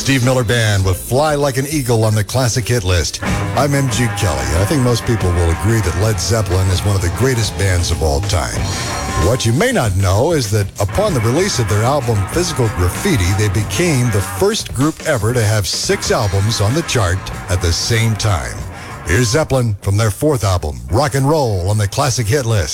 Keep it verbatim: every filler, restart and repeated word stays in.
Steve Miller Band with Fly Like an Eagle on the classic hit list. I'm M G Kelly, and I think most people will agree that Led Zeppelin is one of the greatest bands of all time. What you may not know is that upon the release of their album Physical Graffiti, they became the first group ever to have six albums on the chart at the same time. Here's Zeppelin from their fourth album, Rock and Roll, on the classic hit list.